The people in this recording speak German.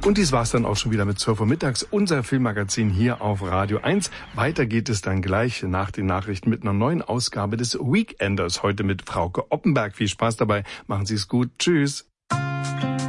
Und dies war's dann auch schon wieder mit 12 Uhr mittags, unser Filmmagazin hier auf Radio 1. Weiter geht es dann gleich nach den Nachrichten mit einer neuen Ausgabe des Weekenders. Heute mit Frauke Oppenberg. Viel Spaß dabei. Machen Sie es gut. Tschüss.